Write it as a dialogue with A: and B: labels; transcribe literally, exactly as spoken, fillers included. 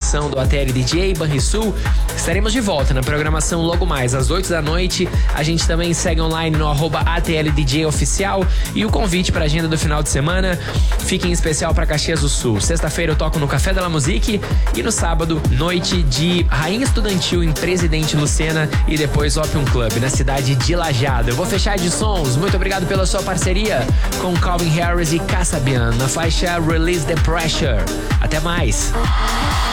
A: edição do A T L D J Banrisul. Estaremos de volta na programação logo mais às oito da noite. A gente também segue online no arroba A T L D J Oficial. E o convite para a agenda do final de semana fica em especial para Caxias do Sul. Sexta-feira eu toco no Café da La Musique e no sábado, noite de Rainha Estudantil em Presidente Lucena e depois Opium Club na cidade de Lajeado. Eu vou fechar de sons. Muito obrigado pela sua parceria com Calvin Harris e Kasabian na faixa Release the Pressure. Até mais!